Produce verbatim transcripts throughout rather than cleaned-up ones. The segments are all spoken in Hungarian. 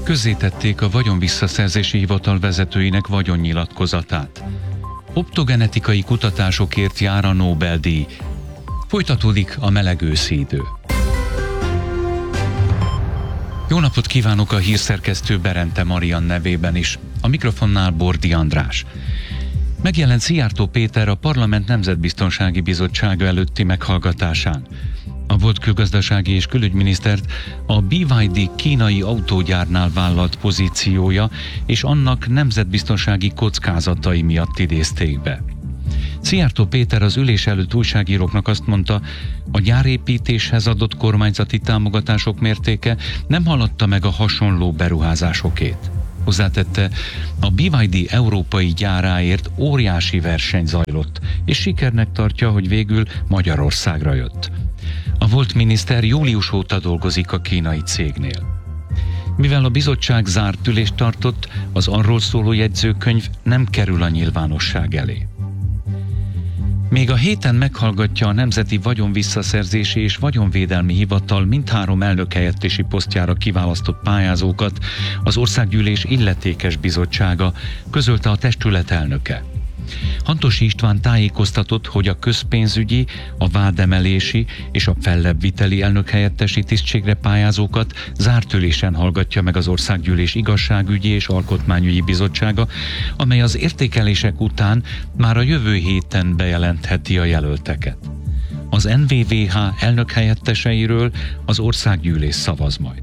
közzétették a vagyonvisszaszerzési hivatal vezetőinek vagyonnyilatkozatát. Optogenetikai kutatásokért jár a Nobel-díj. Folytatódik a meleg őszi idő. Jó napot kívánok a hírszerkesztő Berente Marian nevében is. A mikrofonnál Bordi András. Megjelent Szijjártó Péter a Parlament Nemzetbiztonsági Bizottsága előtti meghallgatásán. A volt külgazdasági és külügyminisztert a bé ipszilon dé kínai autógyárnál vállalt pozíciója és annak nemzetbiztonsági kockázatai miatt idézték be. Szijjártó Péter az ülés előtt újságíróknak azt mondta, a gyárépítéshez adott kormányzati támogatások mértéke nem haladta meg a hasonló beruházásokét. Hozzátette, a bé ipszilon dé európai gyáráért óriási verseny zajlott, és sikernek tartja, hogy végül Magyarországra jött. A volt miniszter július óta dolgozik a kínai cégnél. Mivel a bizottság zárt ülést tartott, az arról szóló jegyzőkönyv nem kerül a nyilvánosság elé. Még a héten meghallgatja a Nemzeti Vagyonvisszaszerzési és Vagyonvédelmi Hivatal mindhárom elnökhelyettesi posztjára kiválasztott pályázókat az Országgyűlés illetékes bizottsága, közölte a testület elnöke. Hantosi István tájékoztatott, hogy a közpénzügyi, a vádemelési és a fellebbviteli elnökhelyettesi tisztségre pályázókat zárt ülésen hallgatja meg az Országgyűlés Igazságügyi és Alkotmányügyi Bizottsága, amely az értékelések után már a jövő héten bejelentheti a jelölteket. Az en vé vé há elnökhelyetteseiről az Országgyűlés szavaz majd.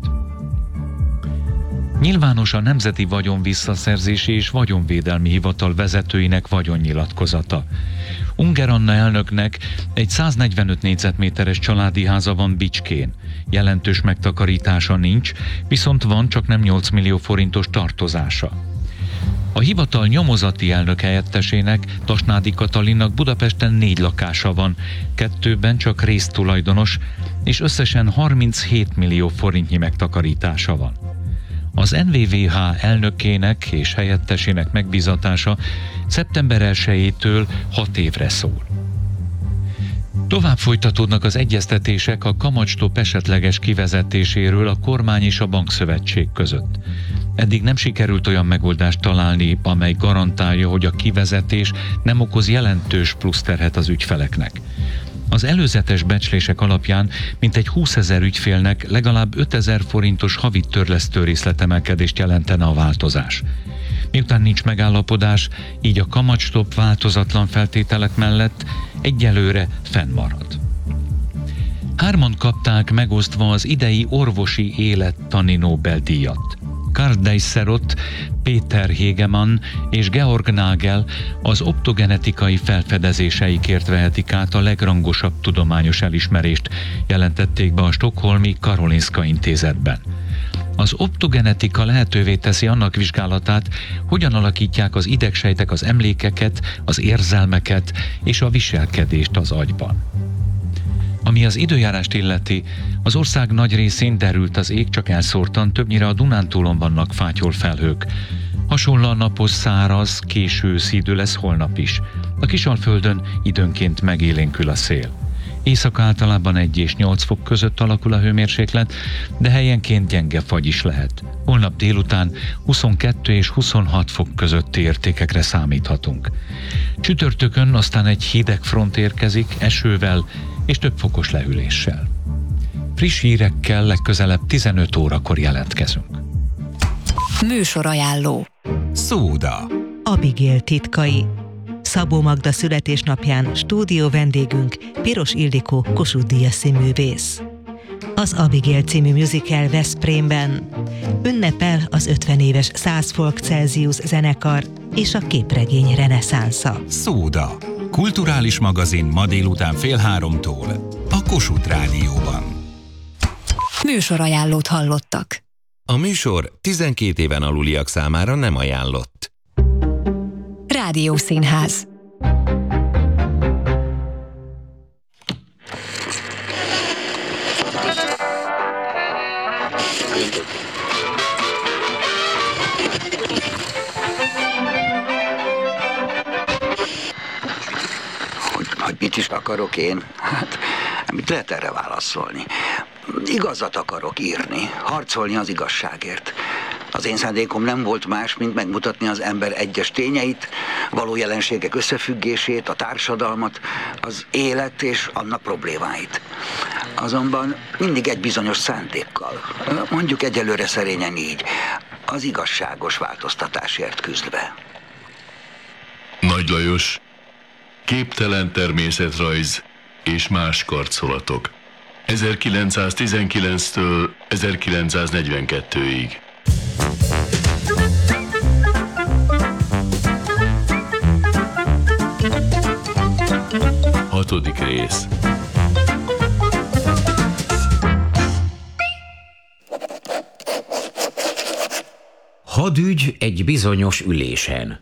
Nyilvános a Nemzeti Vagyonvisszaszerzési és Vagyonvédelmi Hivatal vezetőinek vagyonnyilatkozata. Unger Anna elnöknek egy száznegyvenöt négyzetméteres családi háza van Bicskén. Jelentős megtakarítása nincs, viszont van csak nem nyolc millió forintos tartozása. A hivatal nyomozati elnök helyettesének, Tasnádi Katalinnak Budapesten négy lakása van, kettőben csak résztulajdonos, és összesen harminchét millió forintnyi megtakarítása van. Az en vé vé há elnökének és helyettesének megbízatása szeptember elsejétől hat évre szól. Tovább folytatódnak az egyeztetések a kamatstop esetleges kivezetéséről a kormány és a bankszövetség között. Eddig nem sikerült olyan megoldást találni, amely garantálja, hogy a kivezetés nem okoz jelentős pluszterhet az ügyfeleknek. Az előzetes becslések alapján mintegy húszezer ügyfélnek legalább ötezer forintos havi törlesztő részletemelkedést jelentene a változás. Miután nincs megállapodás, így a kamatstop változatlan feltételek mellett egyelőre fennmarad. Hárman kapták megosztva az idei orvosi élettani Nobel-díjat. Karl Deisserot, Péter Hegemann és Georg Nagel az optogenetikai felfedezéseikért vehetik át a legrangosabb tudományos elismerést, jelentették be a stockholmi Karolinska intézetben. Az optogenetika lehetővé teszi annak vizsgálatát, hogyan alakítják az idegsejtek az emlékeket, az érzelmeket és a viselkedést az agyban. Ami az időjárást illeti, az ország nagy részén derült az ég, csak elszórtan, többnyire a Dunántúlon vannak fátyol felhők. Hasonlóan napos, száraz, késő őszi idő lesz holnap is. A Kisalföldön időnként megélénkül a szél. Éjszaka általában egy és nyolc fok között alakul a hőmérséklet, de helyenként gyenge fagy is lehet. Holnap délután huszonkettő és huszonhat fok közötti értékekre számíthatunk. Csütörtökön aztán egy hideg front érkezik, esővel és több fokos lehűléssel. Friss hírekkel legközelebb tizenöt órakor jelentkezünk. Műsorajánló. Szóda. Abigail titkai. Szabó Magda születésnapján stúdió vendégünk Piros Ildikó Kossuth-díjas színművész. Az Abigail című musical Veszprémben. Ünnepel az ötven éves száz Folk Celsius zenekar és a képregény reneszánsza. Szóda. Kulturális magazin ma délután fél háromtól a Kossuth Rádióban. Műsorajánlót hallottak. A műsor tizenkét éven aluliak számára nem ajánlott. Rádiószínház. Hogy, hogy mit is akarok én? Hát, mit lehet erre válaszolni? Igazat akarok írni, harcolni az igazságért. Az én szándékom nem volt más, mint megmutatni az ember egyes tényeit, való jelenségek összefüggését, a társadalmat, az élet és annak problémáit. Azonban mindig egy bizonyos szándékkal, mondjuk egyelőre szerényen így, az igazságos változtatásért küzdve. Nagy Lajos, képtelen természetrajz és más karcolatok. ezerkilencszáztizenkilenctől ezerkilencszáznegyvenkettőig. Hatodik rész. Hadügy egy bizonyos ülésen.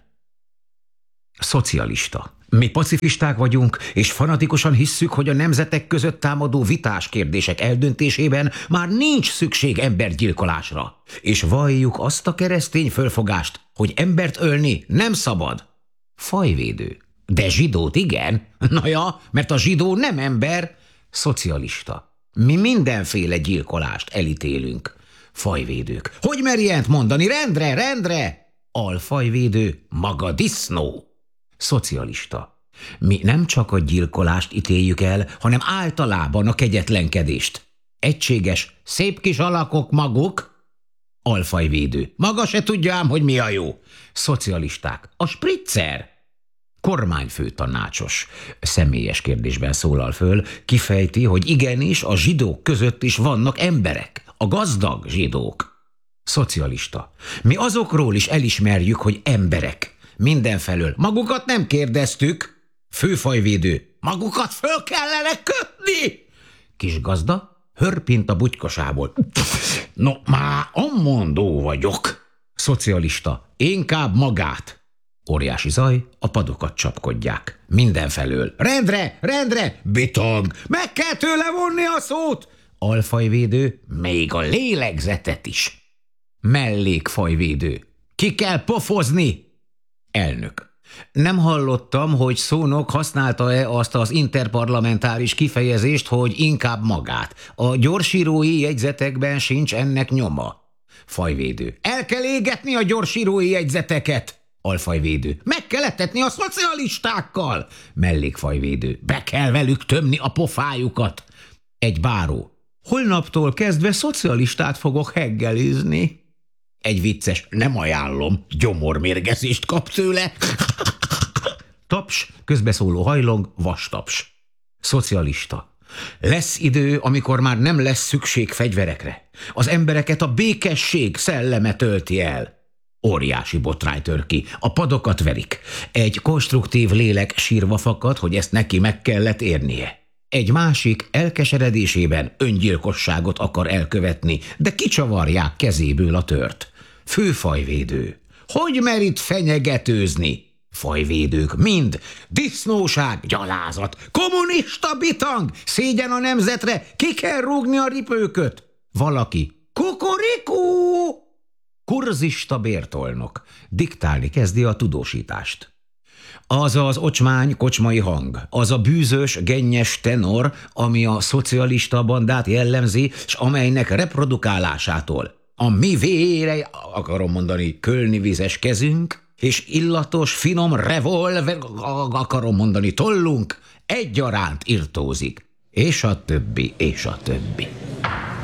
Szocialista. Mi pacifisták vagyunk, és fanatikusan hisszük, hogy a nemzetek között támadó vitás kérdések eldöntésében már nincs szükség embergyilkolásra. És valljuk azt a keresztény fölfogást, hogy embert ölni nem szabad. Fajvédő. De zsidót igen. Na ja, mert a zsidó nem ember. Szocialista. Mi mindenféle gyilkolást elítélünk. Fajvédők. Hogy mer ilyent mondani? Rendre, rendre! Alfajvédő, maga disznó. Szocialista. Mi nem csak a gyilkolást ítéljük el, hanem általában a kegyetlenkedést. Egységes, szép kis alakok maguk. Alfajvédő. Maga se tudja ám, hogy mi a jó. Szocialisták. A spritzer. Kormányfő tanácsos. Személyes kérdésben szólal föl, kifejti, hogy igenis a zsidók között is vannak emberek. A gazdag zsidók. Szocialista. Mi azokról is elismerjük, hogy emberek. Mindenfelől. Magukat nem kérdeztük. Főfajvédő. Magukat föl kellene kötni. Kis gazda hörpint a butykosából. No, már ammondó vagyok. Szocialista. Inkább magát. Óriási zaj, a padokat csapkodják. Mindenfelől. Rendre, rendre, bitang, meg kell tőle vonni a szót. Alfajvédő, még a lélegzetet is. Mellékfajvédő. Ki kell pofozni. Elnök. Nem hallottam, hogy Szónok használta-e azt az interparlamentáris kifejezést, hogy inkább magát. A gyorsírói jegyzetekben sincs ennek nyoma. Fajvédő. El kell égetni a gyorsírói jegyzeteket. Alfajvédő. Meg kell etetni a szocialistákkal. Mellékfajvédő. Be kell velük tömni a pofájukat. Egy báró. Holnaptól kezdve szocialistát fogok heggelizni. Egy vicces, nem ajánlom, gyomormérgezést kap tőle. Taps, közbeszóló hajlong, vastaps. Szocialista. Lesz idő, amikor már nem lesz szükség fegyverekre. Az embereket a békesség szelleme tölti el. Óriási botrány tör ki, a padokat verik. Egy konstruktív lélek sírva fakad, hogy ezt neki meg kellett érnie. Egy másik elkeseredésében öngyilkosságot akar elkövetni, de kicsavarják kezéből a tört. Főfajvédő. Hogy mer itt fenyegetőzni? Fajvédők mind. Disznóság, gyalázat, kommunista bitang, szégyen a nemzetre, ki kell rúgni a ripőköt. Valaki. Kukurikú! Kurzista bértolnok. Diktálni kezdi a tudósítást. Az az ocsmány kocsmai hang, az a bűzös, gennyes tenor, ami a szocialista bandát jellemzi, s amelynek reprodukálásától a mi vére, akarom mondani, kölni vizes kezünk, és illatos, finom revolver, akarom mondani, tollunk, egyaránt irtózik. És a többi, és a többi.